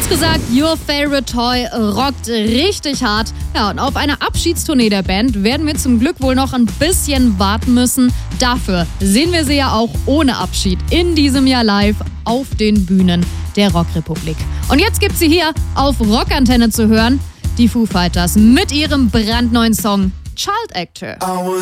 gesagt, Your Favorite Toy rockt richtig hart. Ja, und auf eine Abschiedstournee der Band werden wir zum Glück wohl noch ein bisschen warten müssen. Dafür sehen wir sie ja auch ohne Abschied in diesem Jahr live auf den Bühnen der Rockrepublik. Und jetzt gibt's sie hier auf Rockantenne zu hören. Die Foo Fighters mit ihrem brandneuen Song Child Actor.